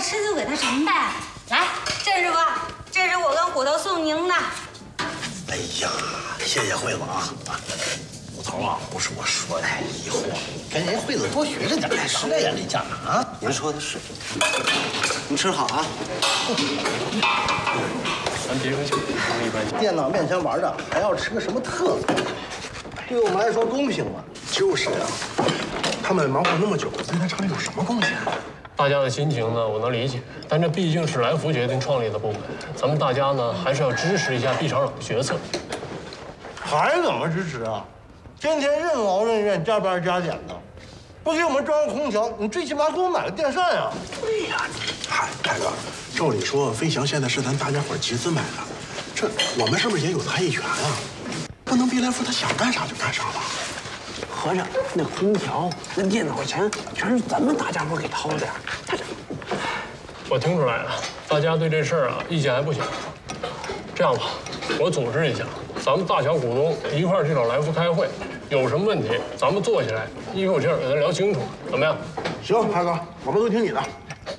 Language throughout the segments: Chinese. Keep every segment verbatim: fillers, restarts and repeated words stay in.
吃就给他盛呗。来，这是吧？这是我跟虎头送您的。 哎呀，谢谢惠子啊！虎头啊，不是我说的，以后啊，跟人惠子多学着点，实在眼力见了啊！ 您说的是，您吃好啊。 咱别跟小一般。 电脑面前玩的，还要吃个什么特色？对我们来说公平吗？ 就是呀，他们忙活那么久，对咱厂里有什么贡献？ 大家的心情呢，我能理解，但这毕竟是来福决定创立的部门，咱们大家呢还是要支持一下毕厂长的决策。 还怎么支持啊？天天任劳任怨，加班加点的，不给我们装个空调，你最起码给我买个电扇呀！ 对呀，嗨，大哥，照理说飞翔现在是咱大家伙集资买的，这我们是不是也有参与权啊？不能毕来福他想干啥就干啥吧？ 合着那空调、那电脑钱全是咱们大家伙给掏的呀？他这， 我听出来了，大家对这事儿啊意见还不小。这样吧，我组织一下，咱们大小股东一块儿去找来福开会，有什么问题咱们坐下来一口气儿给他聊清楚，怎么样？ 行，海哥，我们都听你的。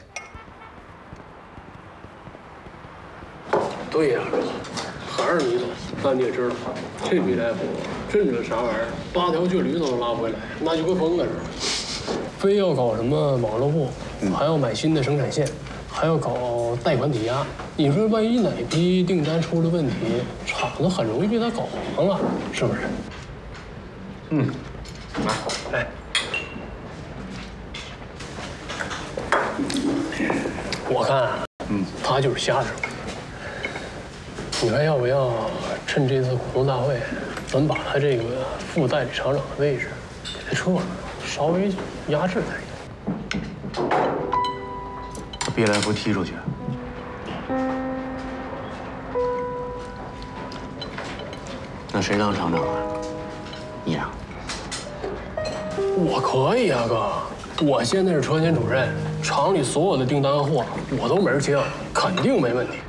对呀，还是你懂。但你也知道，这笔来福真是啥玩意儿，八条倔驴都能拉回来，那就跟疯了似的。非要搞什么网络部，还要买新的生产线，还要搞贷款抵押。你说万一哪批订单出了问题，厂子很容易被他搞黄了，是不是？ 嗯，来，来。 我看啊，嗯，他就是瞎整。你看要不要趁这次股东大会，咱们把他这个副代理厂长的位置给他撤了，稍微压制他一点。 把毕来福踢出去。那谁当厂长啊？你呀？ 我可以啊，哥。我现在是车间主任，厂里所有的订单货我都门儿清，肯定没问题。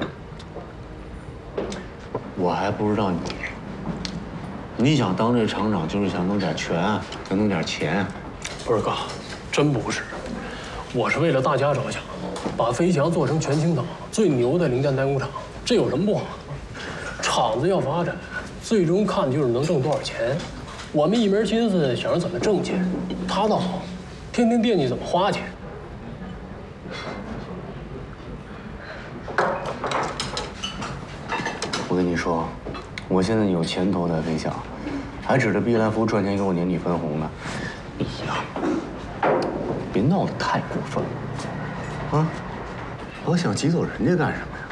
我还不知道你，你想当这厂长就是想弄点权，想弄点钱。 不是哥，真不是，我是为了大家着想，把飞翔做成全青岛最牛的零件代工厂，这有什么不好？厂子要发展，最终看的就是能挣多少钱。我们一门心思想着怎么挣钱，他倒好，天天惦记怎么花钱。 我跟你说，我现在有钱投在飞翔，还指着毕来福赚钱给我年底分红呢。你呀，别闹得太过分了，啊！我想挤走人家干什么呀？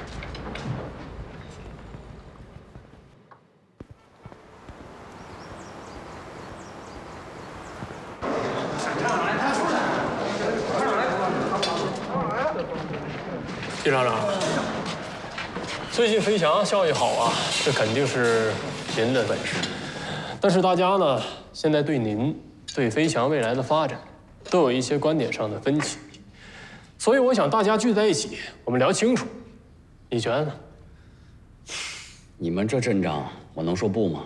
季厂长，最近飞翔效益好啊，这肯定是您的本事。但是大家呢，现在对您、对飞翔未来的发展，都有一些观点上的分歧。所以我想大家聚在一起，我们聊清楚。你觉得呢？ 你们这阵仗，我能说不吗？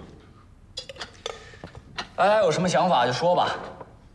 大家有什么想法就说吧。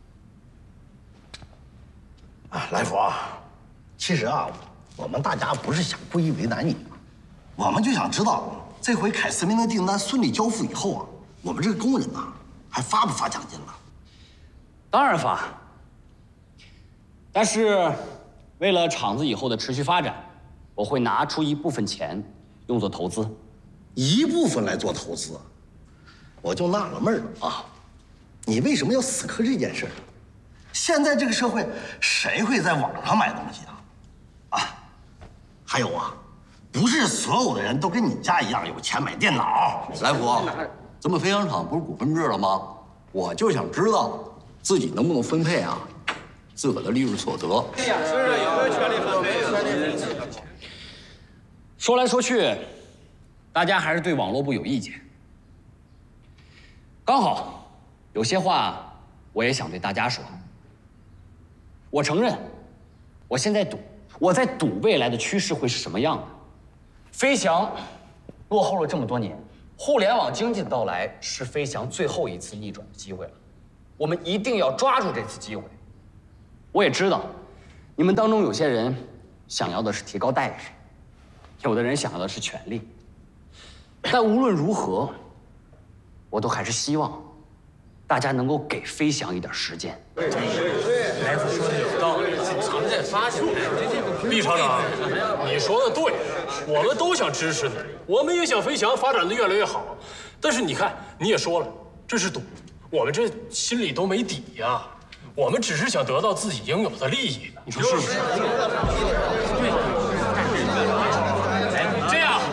啊，来福啊，其实啊，我们大家不是想故意为难你，我们就想知道这回凯思明的订单顺利交付以后啊，我们这个工人呐，还发不发奖金了？ 当然发，但是为了厂子以后的持续发展，我会拿出一部分钱用作投资。 一部分来做投资，我就纳了闷了啊！你为什么要死磕这件事？现在这个社会，谁会在网上买东西啊？啊，还有啊，不是所有的人都跟你家一样有钱买电脑。 来福，咱们飞翔厂不是股份制了吗？我就想知道自己能不能分配啊自个的利润所得。 对呀，是有没有权利分配？ 说来说去，大家还是对网络部有意见。刚好，有些话我也想对大家说。我承认，我现在赌，我在赌未来的趋势会是什么样的。飞翔落后了这么多年，互联网经济的到来是飞翔最后一次逆转的机会了。我们一定要抓住这次机会。我也知道，你们当中有些人想要的是提高待遇，有的人想要的是权利。但无论如何，我都还是希望大家能够给飞翔一点时间。 来福说的有道理，常在发展。毕厂长，你说的对，我们都想支持你，我们也想飞翔发展的越来越好。但是你看，你也说了，这是赌，我们这心里都没底呀。我们只是想得到自己应有的利益，你说是不是？ 这样，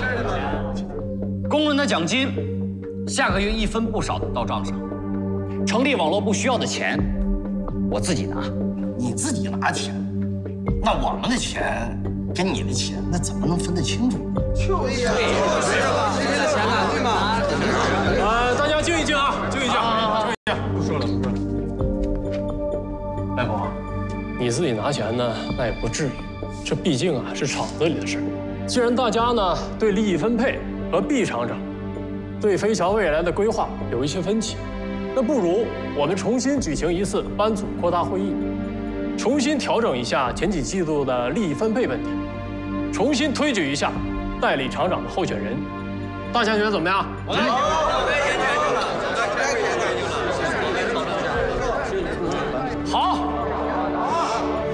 工人的奖金下个月一分不少的到账上，成立网络部需要的钱，我自己拿。 你自己拿钱，那我们的钱跟你的钱，那怎么能分得清楚呢？ 对呀，这个钱呢，对吗？ 呃，大家静一静啊，静一静，静一静，不说了，不说了。来福，你自己拿钱呢，那也不至于，这毕竟啊是厂子里的事。既然大家呢对利益分配和毕厂长对飞翔未来的规划有一些分歧，那不如我们重新举行一次班组扩大会议，重新调整一下前几季度的利益分配问题，重新推举一下代理厂长的候选人，大家觉得怎么样？好。